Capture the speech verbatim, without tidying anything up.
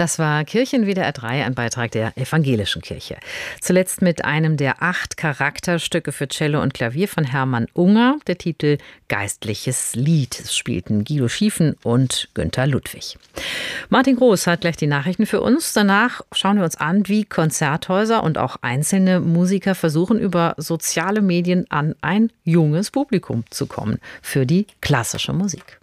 Das war Kirchen W D R drei, ein Beitrag der Evangelischen Kirche. Zuletzt mit einem der acht Charakterstücke für Cello und Klavier von Hermann Unger, der Titel Geistliches Lied. Es spielten Guido Schiefen und Günter Ludwig. Martin Groß hat gleich die Nachrichten für uns. Danach schauen wir uns an, wie Konzerthäuser und auch einzelne Musiker versuchen, über soziale Medien an ein junges Publikum zu kommen für die klassische Musik.